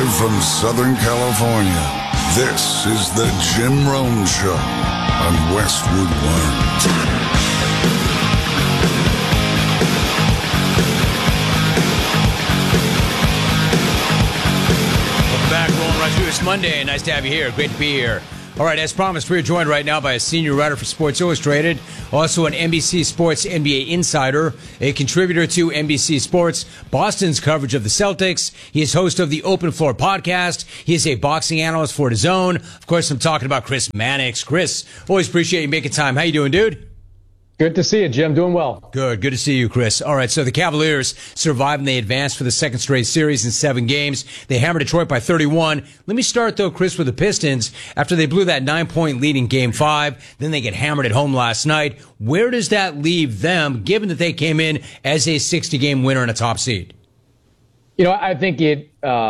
Live from Southern California, this is the Jim Rome Show on Westwood One. Back rolling right through. It's Monday. Nice to have you here. Great to be here. All right, as promised, we're joined right now by a senior writer for Sports Illustrated, also an NBC Sports NBA insider, a contributor to NBC Sports, Boston's coverage of the Celtics. He is host of the Open Floor podcast. He is a boxing analyst for DAZN. Of course, I'm talking about Chris Mannix. Chris, always appreciate you making time. How you doing, dude? Good to see you, Jim. Doing well. Good to see you, Chris. All right, so the Cavaliers survived and they advanced for the second straight series in 7 games. They hammered Detroit by 31. Let me start, though, Chris, with the Pistons. After they blew that 9-point lead in Game 5, then they get hammered at home last night. Where does that leave them, given that they came in as a 60-game winner and a top seed? You know, I think they've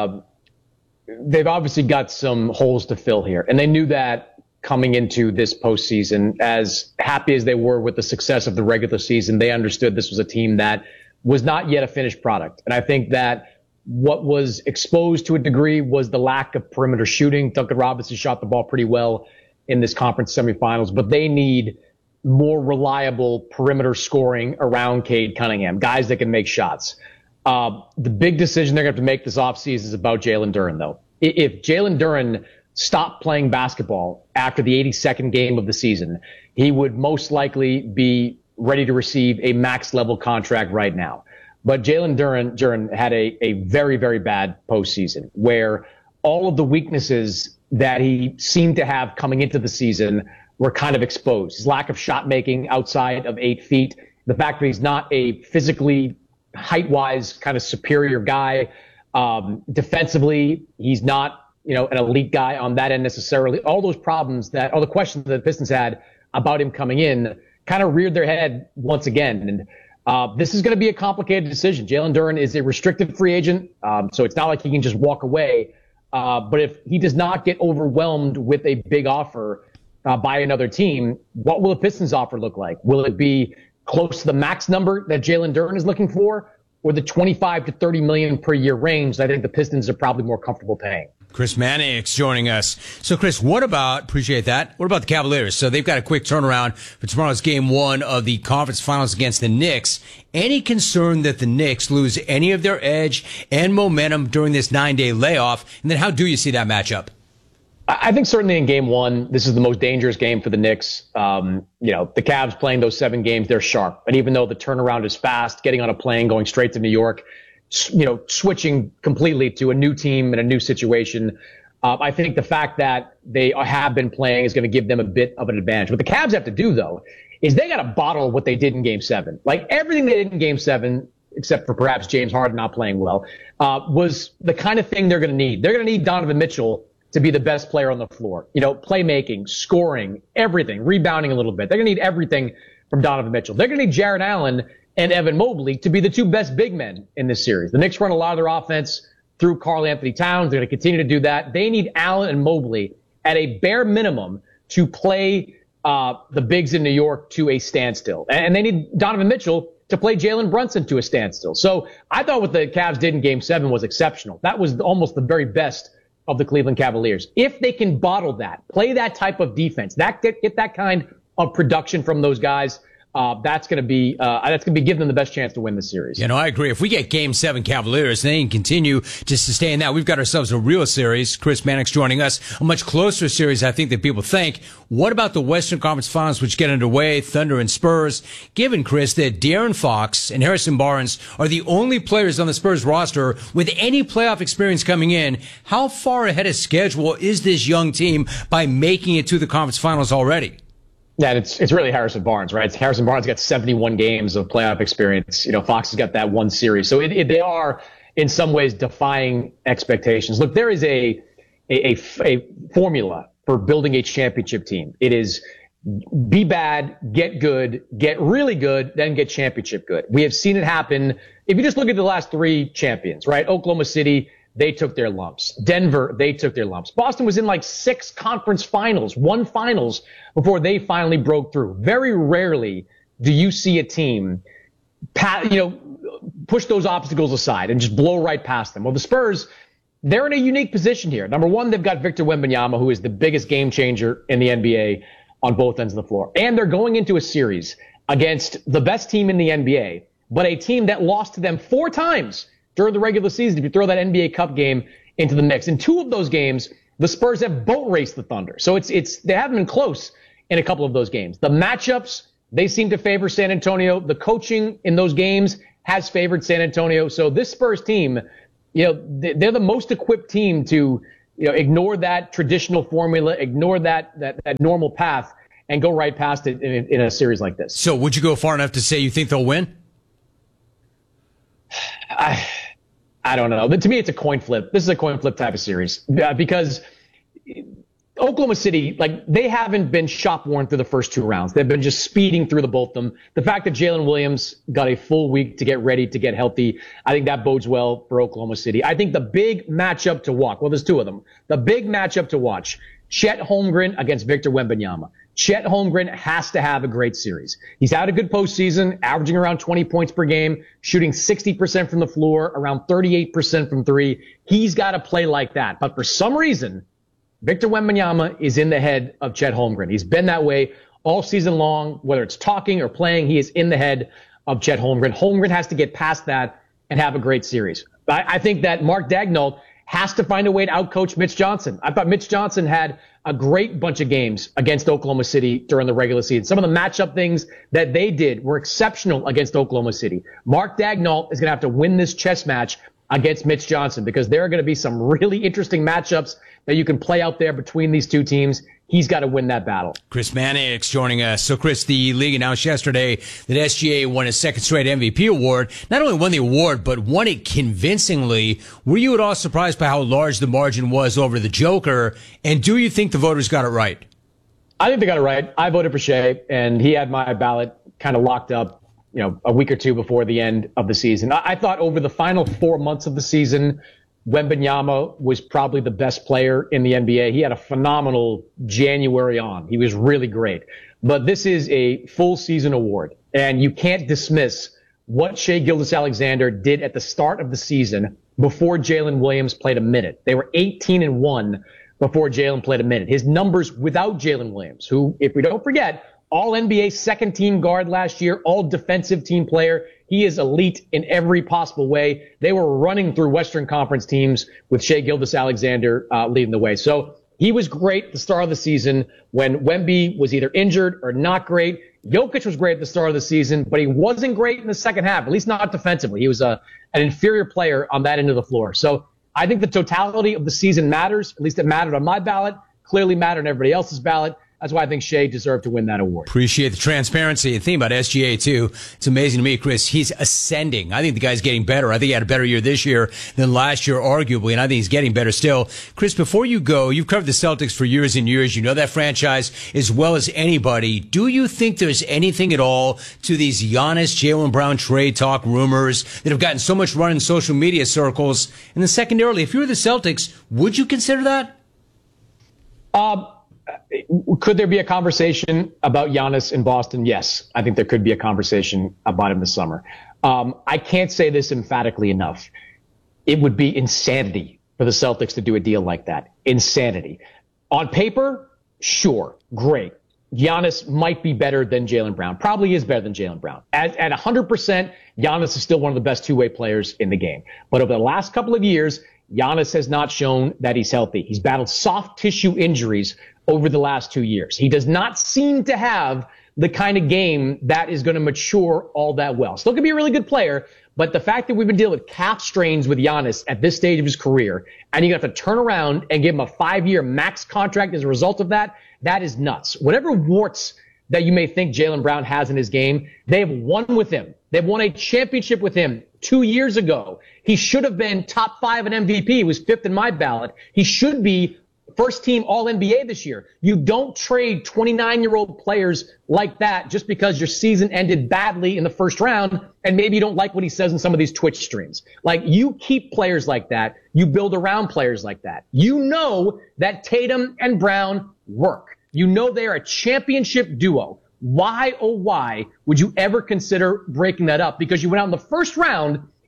obviously got some holes to fill here, and they knew that coming into this postseason. As happy as they were with the success of the regular season, they understood this was a team that was not yet a finished product. And I think that what was exposed to a degree was the lack of perimeter shooting. Duncan Robinson shot the ball pretty well in this conference semifinals, but they need more reliable perimeter scoring around Cade Cunningham, guys that can make shots. The big decision they're going to have to make this offseason is about Jalen Duren, though. If Jalen Duren stopped playing basketball after the 82nd game of the season, he would most likely be ready to receive a max level contract right now. But Jalen Duren had a very, very bad postseason where all of the weaknesses that he seemed to have coming into the season were kind of exposed. His lack of shot making outside of 8 feet, the fact that he's not a physically height-wise kind of superior guy. Defensively, he's not an elite guy on that end necessarily. All those problems all the questions that the Pistons had about him coming in kind of reared their head once again. And this is going to be a complicated decision. Jalen Duren is a restricted free agent, so it's not like he can just walk away. But if he does not get overwhelmed with a big offer by another team, what will the Pistons offer look like? Will it be close to the max number that Jalen Duren is looking for, or the 25 to 30 million per year range that I think the Pistons are probably more comfortable paying? Chris Mannix joining us. So, Chris, appreciate that. What about the Cavaliers? So they've got a quick turnaround for tomorrow's Game 1 of the conference finals against the Knicks. Any concern that the Knicks lose any of their edge and momentum during this 9-day layoff? And then how do you see that matchup? I think certainly in Game 1, this is the most dangerous game for the Knicks. The Cavs playing those 7 games, they're sharp. And even though the turnaround is fast, getting on a plane, going straight to New York, switching completely to a new team and a new situation. I think the fact that they have been playing is going to give them a bit of an advantage. What the Cavs have to do, though, is they got to bottle what they did in Game 7. Like everything they did in Game 7, except for perhaps James Harden not playing well, was the kind of thing they're going to need. They're going to need Donovan Mitchell to be the best player on the floor. Playmaking, scoring, everything, rebounding a little bit. They're going to need everything from Donovan Mitchell. They're going to need Jarrett Allen and Evan Mobley to be the 2 best big men in this series. The Knicks run a lot of their offense through Karl Anthony Towns. They're going to continue to do that. They need Allen and Mobley at a bare minimum to play the bigs in New York to a standstill. And they need Donovan Mitchell to play Jalen Brunson to a standstill. So I thought what the Cavs did in Game 7 was exceptional. That was almost the very best of the Cleveland Cavaliers. If they can bottle that, play that type of defense, get that kind of production from those guys, that's going to be giving them the best chance to win the series. I agree. If we get Game 7 Cavaliers, they can continue to sustain that. We've got ourselves a real series. Chris Mannix joining us. A much closer series, I think, than people think. What about the Western Conference Finals, which get underway, Thunder and Spurs? Given, Chris, that De'Aaron Fox and Harrison Barnes are the only players on the Spurs roster with any playoff experience coming in, how far ahead of schedule is this young team by making it to the conference finals already? Yeah, it's really Harrison Barnes, right? Harrison Barnes got 71 games of playoff experience. Fox has got that one series. So they are, in some ways, defying expectations. Look, there is a formula for building a championship team. It is be bad, get good, get really good, then get championship good. We have seen it happen. If you just look at the last 3 champions, right? Oklahoma City, they took their lumps. Denver, they took their lumps. Boston was in like 6 conference finals, 1 finals before they finally broke through. Very rarely do you see a team, push those obstacles aside and just blow right past them. Well, the Spurs, they're in a unique position here. Number one, they've got Victor Wembanyama, who is the biggest game changer in the NBA on both ends of the floor. And they're going into a series against the best team in the NBA, but a team that lost to them 4 times during the regular season, if you throw that NBA Cup game into the mix. In 2 of those games, the Spurs have boat raced the Thunder. So they haven't been close in a couple of those games. The matchups, they seem to favor San Antonio. The coaching in those games has favored San Antonio. So this Spurs team, they're the most equipped team to, ignore that traditional formula, ignore that normal path, and go right past it in a series like this. So would you go far enough to say you think they'll win? I don't know. But to me, it's a coin flip. This is a coin flip type of series because Oklahoma City, they haven't been shop worn through the first 2 rounds. They've been just speeding through both of them. The fact that Jalen Williams got a full week to get ready, to get healthy, I think that bodes well for Oklahoma City. I think the big matchup to watch, well, there's 2 of them. The big matchup to watch, Chet Holmgren against Victor Wembanyama. Chet Holmgren has to have a great series. He's had a good postseason, averaging around 20 points per game, shooting 60% from the floor, around 38% from 3. He's got to play like that. But for some reason, Victor Wembanyama is in the head of Chet Holmgren. He's been that way all season long. Whether it's talking or playing, he is in the head of Chet Holmgren. Holmgren has to get past that and have a great series. I think that Mark Daigneault has to find a way to outcoach Mitch Johnson. I thought Mitch Johnson had a great bunch of games against Oklahoma City during the regular season. Some of the matchup things that they did were exceptional against Oklahoma City. Mark Daigneault is going to have to win this chess match against Mitch Johnson because there are going to be some really interesting matchups that you can play out there between these 2 teams. He's got to win that battle. Chris Mannix joining us. So, Chris, the league announced yesterday that SGA won his 2nd straight MVP award. Not only won the award, but won it convincingly. Were you at all surprised by how large the margin was over the Joker? And do you think the voters got it right? I think they got it right. I voted for Shea, and he had my ballot kind of locked up, a week or 2 before the end of the season. I thought over the final 4 months of the season, Wembanyama was probably the best player in the NBA. He had a phenomenal January on. He was really great. But this is a full season award, and you can't dismiss what Shai Gilgeous-Alexander did at the start of the season before Jalen Williams played a minute. They were 18-1 before Jalen played a minute. His numbers without Jalen Williams, who, if we don't forget, all NBA 2nd team guard last year, all defensive team player. He is elite in every possible way. They were running through Western Conference teams with Shai Gilgeous-Alexander leading the way. So he was great at the start of the season when Wemby was either injured or not great. Jokic was great at the start of the season, but he wasn't great in the second half, at least not defensively. He was an inferior player on that end of the floor. So I think the totality of the season matters. At least it mattered on my ballot, clearly mattered on everybody else's ballot. That's why I think Shai deserved to win that award. Appreciate the transparency. And think about SGA, too. It's amazing to me, Chris. He's ascending. I think the guy's getting better. I think he had a better year this year than last year, arguably, and I think he's getting better still. Chris, before you go, you've covered the Celtics for years and years. You know that franchise as well as anybody. Do you think there's anything at all to these Giannis, Jaylen Brown trade talk rumors that have gotten so much run in social media circles? And then secondarily, if you were the Celtics, would you consider that? Could there be a conversation about Giannis in Boston? Yes, I think there could be a conversation about him this summer. I can't say this emphatically enough. It would be insanity for the Celtics to do a deal like that. Insanity. On paper, sure, great. Giannis might be better than Jaylen Brown. Probably is better than Jaylen Brown. At 100%, Giannis is still one of the best two-way players in the game. But over the last couple of years, Giannis has not shown that he's healthy. He's battled soft tissue injuries over the last 2 years. He does not seem to have the kind of game that is going to mature all that well. Still could be a really good player, but the fact that we've been dealing with calf strains with Giannis at this stage of his career, and you have to turn around and give him a 5-year max contract as a result of that, that is nuts. Whatever warts that you may think Jaylen Brown has in his game, they have won with him. They've won a championship with him 2 years ago. He should have been top 5 in MVP. He was 5th in my ballot. He should be first team All-NBA this year. You don't trade 29-year-old players like that just because your season ended badly in the first round and maybe you don't like what he says in some of these Twitch streams. Like, you keep players like that. You build around players like that. You know that Tatum and Brown work. You know they are a championship duo. Why, oh why, would you ever consider breaking that up? Because you went out in the first round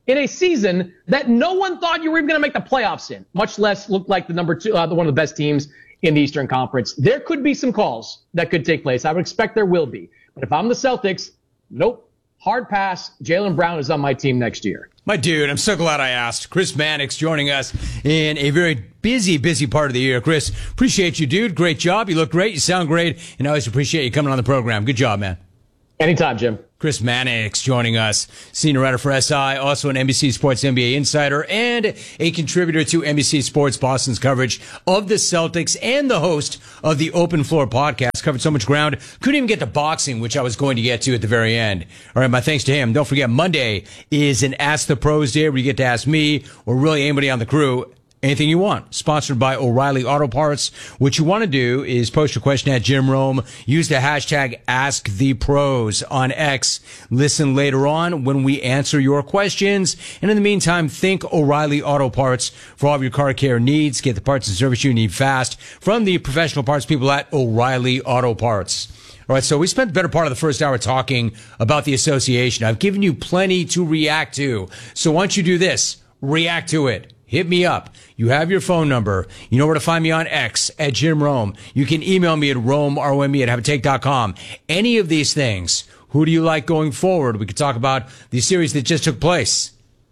in a season that no one thought you were even going to make the playoffs in, much less look like the number two, one of the best teams in the Eastern Conference. There could be some calls that could take place. I would expect there will be. But if I'm the Celtics, nope. Hard pass. Jaylen Brown is on my team next year. My dude, I'm so glad I asked. Chris Mannix joining us in a very busy part of the year. Chris, appreciate you, dude. Great job. You look great. You sound great. And I always appreciate you coming on the program. Good job, man. Anytime, Jim. Chris Mannix joining us, senior writer for SI, also an NBC Sports NBA insider, and a contributor to NBC Sports Boston's coverage of the Celtics and the host of the Open Floor podcast. Covered so much ground, couldn't even get to boxing, which I was going to get to at the very end. All right, my thanks to him. Don't forget, Monday is an Ask the Pros day where you get to ask me or really anybody on the crew anything you want. Sponsored by O'Reilly Auto Parts. What you want to do is post your question at Jim Rome. Use the hashtag AskThePros on X. Listen later on when we answer your questions. And in the meantime, think O'Reilly Auto Parts for all of your car care needs. Get the parts and service you need fast from the professional parts people at O'Reilly Auto Parts. All right, so we spent the better part of the first hour talking about the association. I've given you plenty to react to. So why don't you do this? React to it. Hit me up. You have your phone number. You know where to find me on X at Jim Rome. You can email me at RomeROME@haveatake.com. Any of these things. Who do you like going forward? We could talk about the series that just took place.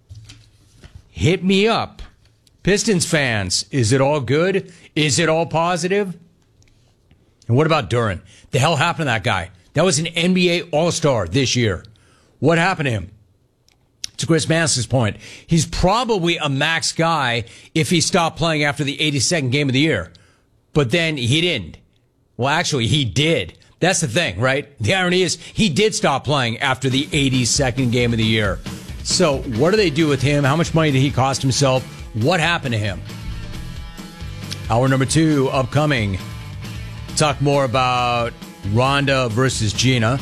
Hit me up. Pistons fans, is it all good? Is it all positive? And what about Duren? The hell happened to that guy? That was an NBA All-Star this year. What happened to him? To Chris Mannix's point, he's probably a max guy if he stopped playing after the 82nd game of the year. But then he didn't. Well, actually, he did. That's the thing, right? The irony is he did stop playing after the 82nd game of the year. So what do they do with him? How much money did he cost himself? What happened to him? Hour number 2 upcoming. Talk more about Rhonda versus Gina.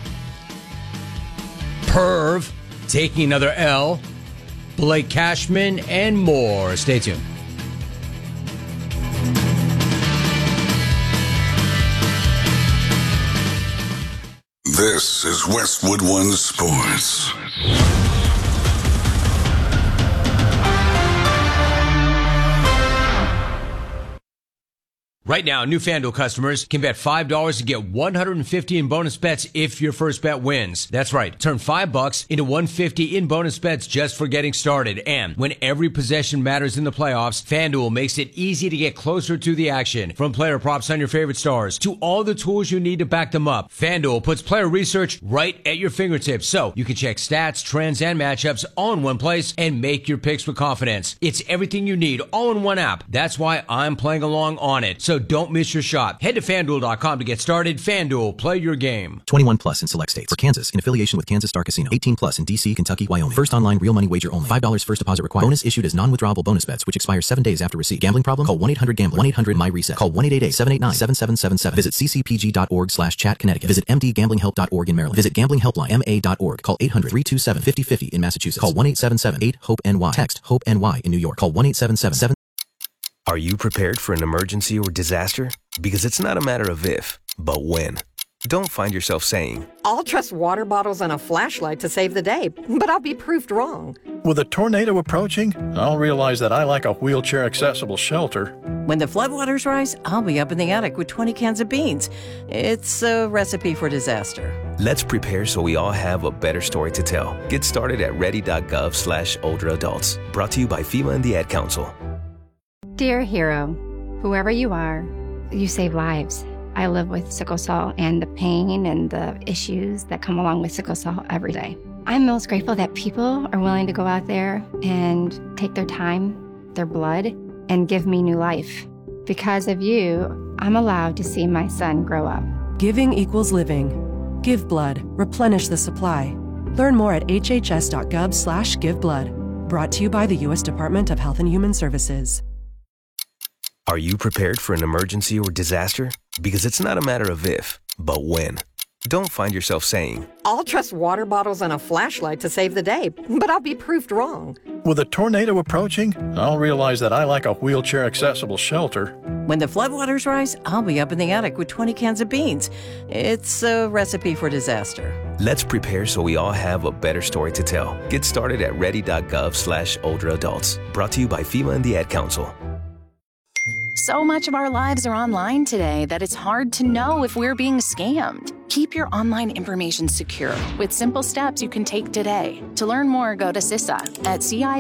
Perv taking another L, Blake Cashman, and more. Stay tuned. This is Westwood One Sports. Right now, new FanDuel customers can bet $5 to get $150 in bonus bets if your first bet wins. That's right. Turn $5 into $150 in bonus bets just for getting started. And when every possession matters in the playoffs, FanDuel makes it easy to get closer to the action. From player props on your favorite stars to all the tools you need to back them up, FanDuel puts player research right at your fingertips so you can check stats, trends, and matchups all in one place and make your picks with confidence. It's everything you need all in one app. That's why I'm playing along on it. So don't miss your shot. Head to FanDuel.com to get started. FanDuel, play your game. 21 plus in select states. For Kansas, in affiliation with Kansas Star Casino. 18 plus in D.C., Kentucky, Wyoming. First online real money wager only. $5 first deposit required. Bonus issued as non-withdrawable bonus bets, which expire 7 days after receipt. Gambling problem? Call 1-800-GAMBLER. 1-800-MY-RESET. Call 1-888-789-7777. Visit ccpg.org/chat Connecticut. Visit mdgamblinghelp.org in Maryland. Visit gamblinghelplinema.org. Call 800-327-5050 in Massachusetts. Call 1-877-8-HOPE-NY. Text HOPE-NY in New York. Call 1-877-7. Are you prepared for an emergency or disaster? Because it's not a matter of if, but when. Don't find yourself saying, I'll trust water bottles and a flashlight to save the day, but I'll be proved wrong. With a tornado approaching, I'll realize that I lack a wheelchair-accessible shelter. When the floodwaters rise, I'll be up in the attic with 20 cans of beans. It's a recipe for disaster. let's prepare so we all have a better story to tell. Get started at ready.gov/older adults. Brought to you by FEMA and the Ad Council. Dear hero, whoever you are, you save lives. I live with sickle cell and the pain and the issues that come along with sickle cell every day. I'm most grateful that people are willing to go out there and take their time, their blood, and give me new life. Because of you, I'm allowed to see my son grow up. Giving equals living. Give blood. Replenish the supply. Learn more at hhs.gov/giveblood. Brought to you by the U.S. Department of Health and Human Services. Are you prepared for an emergency or disaster? Because it's not a matter of if, but when. Don't find yourself saying, I'll trust water bottles and a flashlight to save the day, but I'll be proved wrong. With a tornado approaching, I'll realize that I lack a wheelchair-accessible shelter. When the floodwaters rise, I'll be up in the attic with 20 cans of beans. It's a recipe for disaster. Let's prepare so we all have a better story to tell. Get started at ready.gov/older adults. Brought to you by FEMA and the Ad Council. So much of our lives are online today that it's hard to know if we're being scammed. Keep your online information secure with simple steps you can take today. To learn more, go to CISA at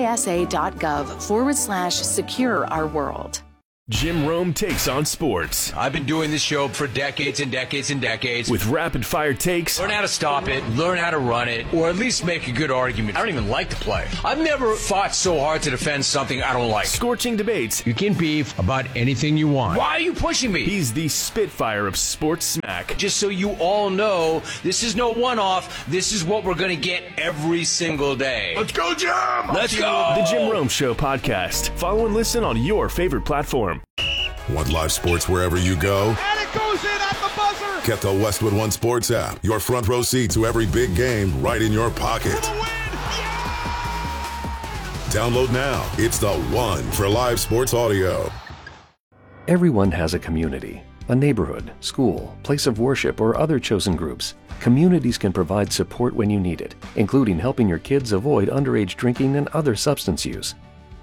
CISA.gov/secure our world. Jim Rome takes on sports. I've been doing this show for decades and decades and decades. With rapid-fire takes. Learn how to stop it, learn how to run it, or at least make a good argument. I don't even like the play. I've never fought so hard to defend something I don't like. Scorching debates. You can beef about anything you want. Why are you pushing me? He's the Spitfire of sports smack. Just so you all know, this is no one-off. This is what we're going to get every single day. Let's go, Jim! Let's go! The Jim Rome Show podcast. Follow and listen on your favorite platform. Want live sports wherever you go? And it goes in at the buzzer! Get the Westwood One Sports app. Your front row seat to every big game right in your pocket. Download now. It's the one for live sports audio. Everyone has a community, a neighborhood, school, place of worship, or other chosen groups. Communities can provide support when you need it, including helping your kids avoid underage drinking and other substance use.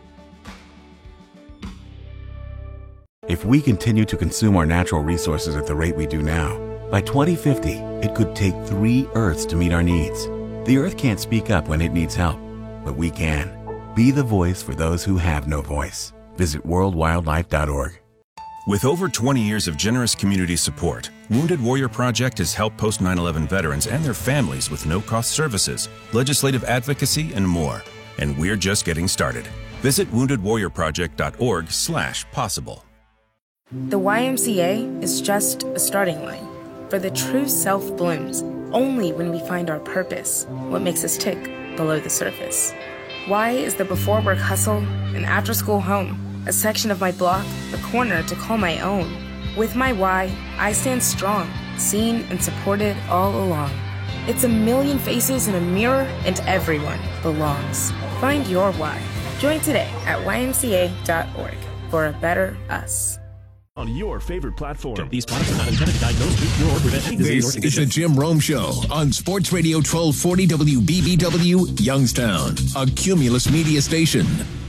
If we continue to consume our natural resources at the rate we do now, by 2050, it could take 3 Earths to meet our needs. The Earth can't speak up when it needs help, but we can. Be the voice for those who have no voice. Visit worldwildlife.org. With over 20 years of generous community support, Wounded Warrior Project has helped post 9/11 veterans and their families with no-cost services, legislative advocacy, and more. And we're just getting started. Visit woundedwarriorproject.org/possible. The YMCA is just a starting line, for the true self blooms only when we find our purpose, what makes us tick below the surface. Y is the before work hustle, an after school home, a section of my block, a corner to call my own. With my Y, I stand strong, seen and supported all along. It's a million faces in a mirror and everyone belongs. Find your Y. Join today at ymca.org for a better us. On your favorite platform. These products are not intended to diagnose, treat, cure, or prevent any disease or condition. This is the Jim Rome Show on Sports Radio 1240 WBBW, Youngstown, a Cumulus Media station.